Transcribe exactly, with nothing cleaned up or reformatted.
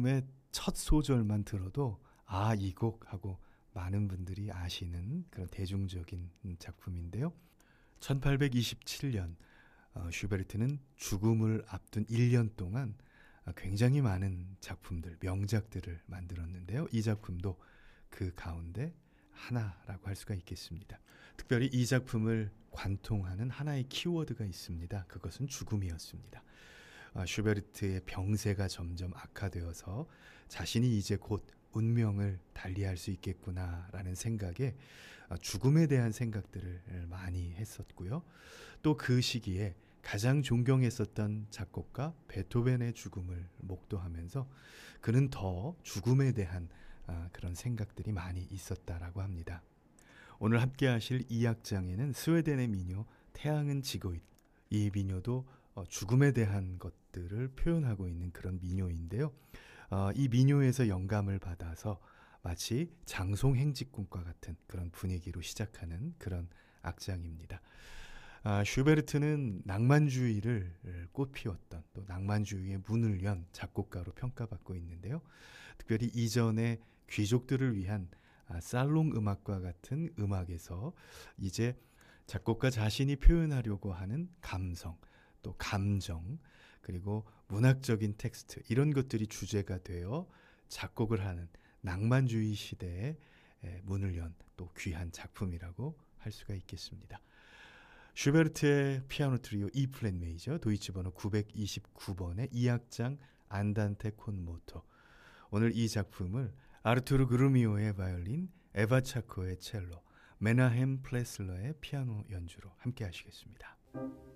작품의 첫 소절만 들어도 아, 이 곡 하고 많은 분들이 아시는 그런 대중적인 작품인데요. 천팔백이십칠 년 어, 슈베르트는 죽음을 앞둔 일 년 동안 굉장히 많은 작품들, 명작들을 만들었는데요. 이 작품도 그 가운데 하나라고 할 수가 있겠습니다. 특별히 이 작품을 관통하는 하나의 키워드가 있습니다. 그것은 죽음이었습니다. 아, 슈베르트의 병세가 점점 악화되어서 자신이 이제 곧 운명을 달리할 수 있겠구나라는 생각에 죽음에 대한 생각들을 많이 했었고요. 또 그 시기에 가장 존경했었던 작곡가 베토벤의 죽음을 목도하면서 그는 더 죽음에 대한 그런 생각들이 많이 있었다라고 합니다. 오늘 함께 하실 이 악장에는 스웨덴의 민요 태양은 지고 있다. 이 민요도 죽음에 대한 것들을 표현하고 있는 그런 민요인데요. 어, 이 민요에서 영감을 받아서 마치 장송행직군과 같은 그런 분위기로 시작하는 그런 악장입니다. 아, 슈베르트는 낭만주의를 꽃피웠던 또 낭만주의의 문을 연 작곡가로 평가받고 있는데요. 특별히 이전에 귀족들을 위한 아, 살롱 음악과 같은 음악에서 이제 작곡가 자신이 표현하려고 하는 감성, 또 감정, 그리고 문학적인 텍스트 이런 것들이 주제가 되어 작곡을 하는 낭만주의 시대의 문을 연 또 귀한 작품이라고 할 수가 있겠습니다. 슈베르트의 피아노 트리오 E 플랫 메이저 도이치 번호 구백이십구 번의 이 악장 안단테 콘 모토. 오늘 이 작품을 아르투르 그루미오의 바이올린, 에바 차코의 첼로, 메나헴 플레슬러의 피아노 연주로 함께 하시겠습니다.